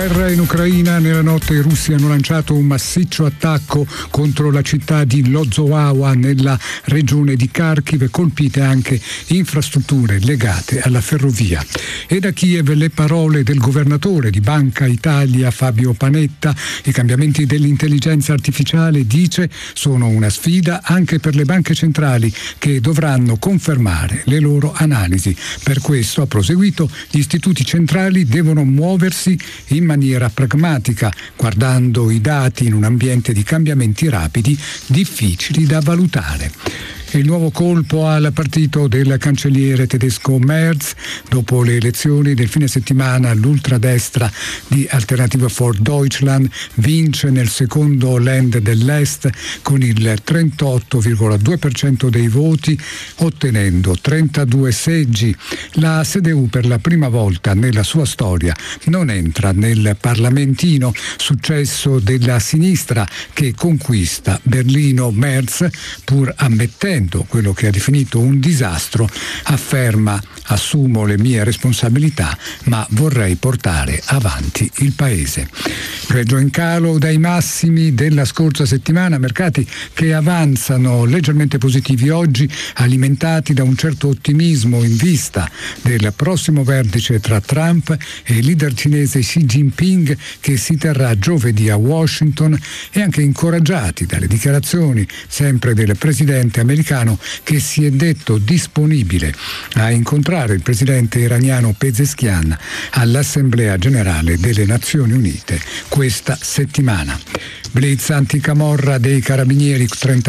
Guerra in Ucraina. Nella notte i russi hanno lanciato un massiccio attacco contro la città di Lozoawa nella regione di Kharkiv, colpite anche infrastrutture legate alla ferrovia. E da Kiev le parole del governatore di Banca Italia Fabio Panetta: i cambiamenti dell'intelligenza artificiale, dice, sono una sfida anche per le banche centrali, che dovranno confermare le loro analisi. Per questo, ha proseguito, gli istituti centrali devono muoversi in maniera pragmatica, guardando i dati in un ambiente di cambiamenti rapidi difficili da valutare. Il nuovo colpo al partito del cancelliere tedesco Merz. Dopo le elezioni del fine settimana, l'ultradestra di Alternative for Deutschland vince nel secondo Land dell'Est con il 38,2% dei voti, ottenendo 32 seggi. La CDU per la prima volta nella sua storia non entra nel parlamentino, successo della sinistra che conquista Berlino. Merz, pur ammettendo quello che ha definito un disastro, afferma: assumo le mie responsabilità, ma vorrei portare avanti il paese. Reggio in calo dai massimi della scorsa settimana, mercati che avanzano leggermente positivi oggi, alimentati da un certo ottimismo in vista del prossimo vertice tra Trump e il leader cinese Xi Jinping, che si terrà giovedì a Washington, e anche incoraggiati dalle dichiarazioni sempre del presidente americano, che si è detto disponibile a incontrare il presidente iraniano Pezeshkian all'Assemblea Generale delle Nazioni Unite questa settimana. Blitz anticamorra dei carabinieri,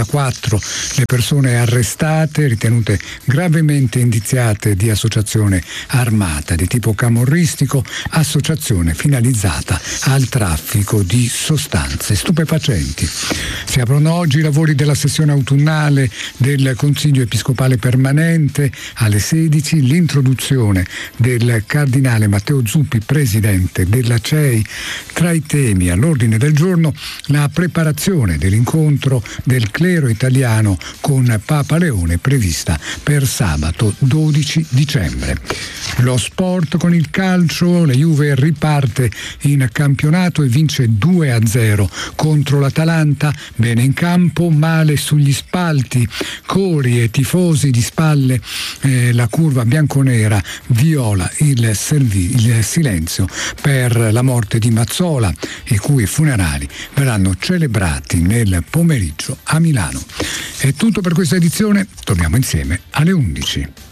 34 le persone arrestate, ritenute gravemente indiziate di associazione armata di tipo camorristico, associazione finalizzata al traffico di sostanze stupefacenti. Si aprono oggi i lavori della sessione autunnale del Consiglio Episcopale Permanente. Alle 16 l'introduzione del cardinale Matteo Zuppi, presidente della CEI. Tra i temi all'ordine del giorno la preparazione dell'incontro del clero italiano con Papa Leone, prevista per sabato 12 dicembre. Lo sport con il calcio: la Juve riparte in campionato e vince 2-0 contro l'Atalanta. Bene in campo, male sugli spalti. Cori e tifosi di spalle, la curva bianconera viola il silenzio per la morte di Mazzola, i cui funerali verranno celebrati nel pomeriggio a Milano. È tutto per questa edizione, torniamo insieme alle 11.